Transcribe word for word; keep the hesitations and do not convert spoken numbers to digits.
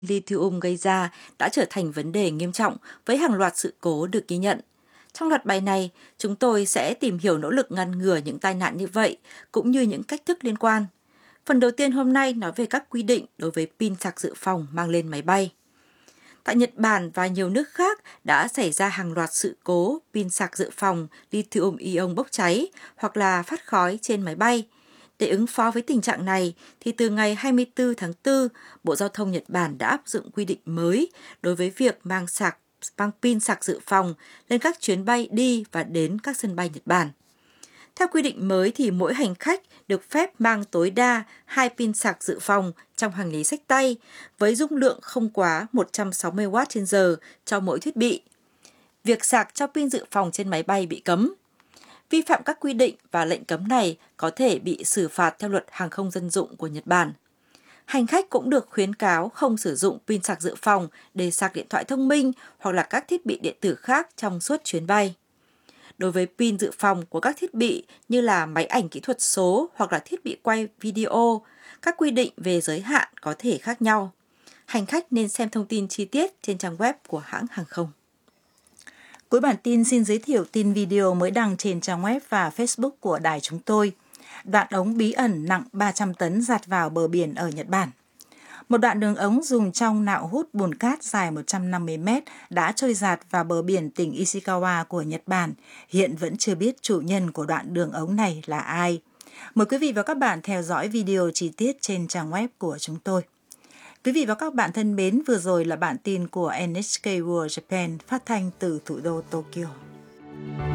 lithium gây ra đã trở thành vấn đề nghiêm trọng với hàng loạt sự cố được ghi nhận. Trong loạt bài này, chúng tôi sẽ tìm hiểu nỗ lực ngăn ngừa những tai nạn như vậy, cũng như những cách thức liên quan. Phần đầu tiên hôm nay nói về các quy định đối với pin sạc dự phòng mang lên máy bay. Tại Nhật Bản và nhiều nước khác đã xảy ra hàng loạt sự cố pin sạc dự phòng lithium ion bốc cháy hoặc là phát khói trên máy bay. Để ứng phó với tình trạng này, thì từ ngày hai mươi tư tháng tư, Bộ Giao thông Nhật Bản đã áp dụng quy định mới đối với việc mang sạc mang pin sạc dự phòng lên các chuyến bay đi và đến các sân bay Nhật Bản. Theo quy định mới thì mỗi hành khách được phép mang tối đa hai pin sạc dự phòng trong hành lý xách tay với dung lượng không quá một trăm sáu mươi oát trên giờ cho mỗi thiết bị. Việc sạc cho pin dự phòng trên máy bay bị cấm. Vi phạm các quy định và lệnh cấm này có thể bị xử phạt theo luật hàng không dân dụng của Nhật Bản. Hành khách cũng được khuyến cáo không sử dụng pin sạc dự phòng để sạc điện thoại thông minh hoặc là các thiết bị điện tử khác trong suốt chuyến bay. Đối với pin dự phòng của các thiết bị như là máy ảnh kỹ thuật số hoặc là thiết bị quay video, các quy định về giới hạn có thể khác nhau. Hành khách nên xem thông tin chi tiết trên trang web của hãng hàng không. Cuối bản tin xin giới thiệu tin video mới đăng trên trang web và Facebook của đài chúng tôi. Đoạn ống bí ẩn nặng ba trăm tấn dạt vào bờ biển ở Nhật Bản. Một đoạn đường ống dùng trong nạo hút bùn cát dài một trăm năm mươi mét đã trôi dạt vào bờ biển tỉnh Ishikawa của Nhật Bản. Hiện vẫn chưa biết chủ nhân của đoạn đường ống này là ai. Mời quý vị và các bạn theo dõi video chi tiết trên trang web của chúng tôi. Quý vị và các bạn thân mến, vừa rồi là bản tin của en ếch kê World Japan phát thanh từ thủ đô Tokyo.